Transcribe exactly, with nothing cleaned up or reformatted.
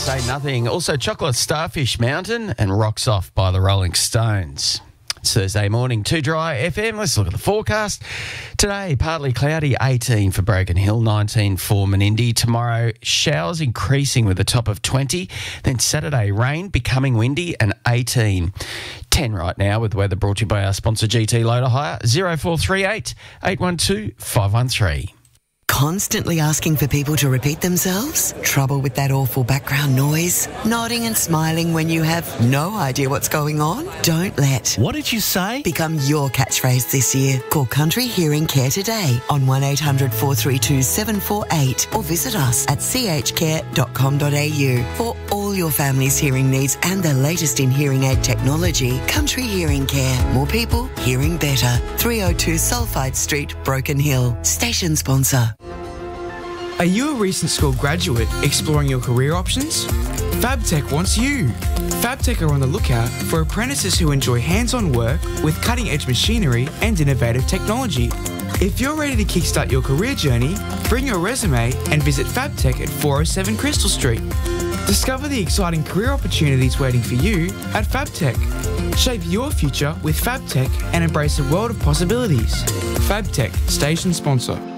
Say Nothing. Also, Chocolate Starfish Mountain and Rocks Off by the Rolling Stones. It's Thursday morning, Too Dry F M. Let's look at the forecast. Today, partly cloudy, eighteen for Broken Hill, nineteen for Menindee. Tomorrow, showers increasing with a top of twenty. Then Saturday, rain becoming windy and eighteen. ten right now with weather brought to you by our sponsor G T Loader Hire, zero four three eight, eight one two, five one three. Constantly asking for people to repeat themselves? Trouble with that awful background noise? Nodding and smiling when you have no idea what's going on? Don't let What did you say? become your catchphrase this year. Call Country Hearing Care today on one eight hundred, four three two, seven four eight or visit us at c h care dot com dot a u for all your family's hearing needs and the latest in hearing aid technology. Country Hearing Care. More people hearing better. three oh two Sulphide Street, Broken Hill. Station sponsor. Are you a recent school graduate exploring your career options? FabTech wants you. FabTech are on the lookout for apprentices who enjoy hands-on work with cutting-edge machinery and innovative technology. If you're ready to kickstart your career journey, bring your resume and visit FabTech at four oh seven Crystal Street. Discover the exciting career opportunities waiting for you at FabTech. Shape your future with FabTech and embrace a world of possibilities. FabTech, station sponsor.